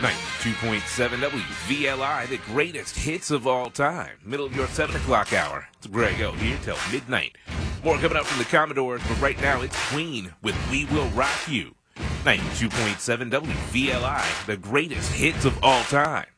92.7 WVLI, the greatest hits of all time. Middle of your 7 o'clock hour. It's Greg O here till midnight. More coming up from the Commodores, but right now it's Queen with We Will Rock You. 92.7 WVLI, the greatest hits of all time.